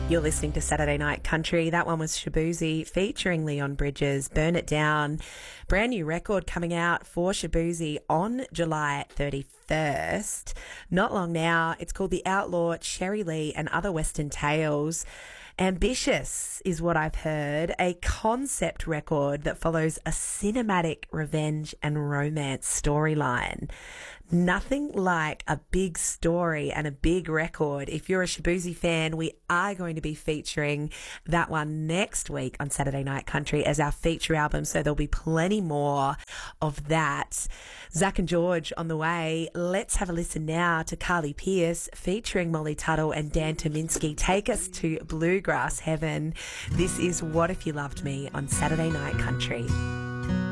You're listening to Saturday Night Country. That one was Shaboozey featuring Leon Bridges, Burn It Down. Brand new record coming out for Shaboozey on July 31st. Not long now. It's called The Outlaw, Cherry Lee and Other Western Tales. Ambitious is what I've heard, a concept record that follows a cinematic revenge and romance storyline. Nothing like a big story and a big record. If you're a Shaboozey fan, we are going to be featuring that one next week on Saturday Night Country as our feature album, so there'll be plenty more of that. Zach and George on the way. Let's have a listen now to Carly Pearce featuring Molly Tuttle and Dan Tominski. Take us to bluegrass heaven. This is What If You Loved Me on Saturday Night Country.